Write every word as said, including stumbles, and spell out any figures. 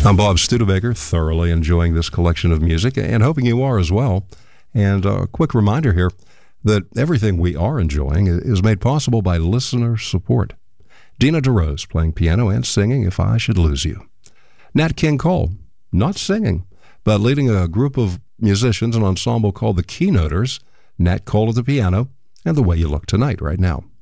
I'm Bob Studebaker, thoroughly enjoying this collection of music and hoping you are as well. And a quick reminder here that everything we are enjoying is made possible by listener support. Dina DeRose playing piano and singing If I Should Lose You. Nat King Cole, not singing, but leading a group of musicians, an ensemble called the Keynoters. Nat Cole at the piano, and The Way You Look Tonight right now.